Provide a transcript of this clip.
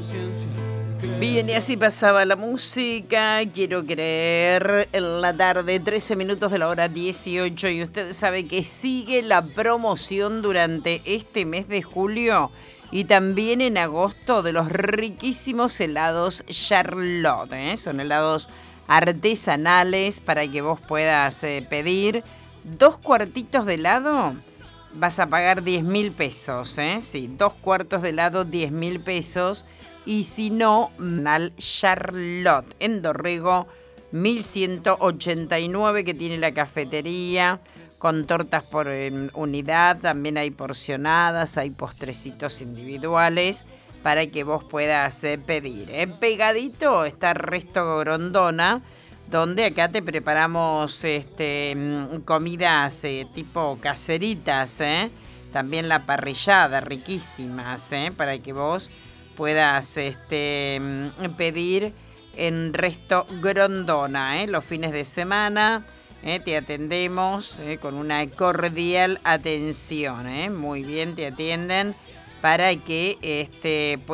Bien, y así pasaba la música, quiero creer, en la tarde, 13 minutos de la hora 18, y usted sabe que sigue la promoción durante este mes de julio y también en agosto de los riquísimos helados Charlotte, ¿eh? Son helados artesanales para que vos puedas pedir 2 cuartitos de helado. Vas a pagar 10.000 pesos, ¿eh? Sí, 2 cuartos de helado, 10.000 pesos. Y si no, al Charlotte, en Dorrego, 1189, que tiene la cafetería, con tortas por unidad. También hay porcionadas, hay postrecitos individuales para que vos puedas pedir. Pegadito está Resto Grondona, donde acá te preparamos comidas tipo caseritas, también la parrillada, riquísimas, para que vos puedas pedir en Resto Grondona, los fines de semana. Te atendemos con una cordial atención, muy bien te atienden para que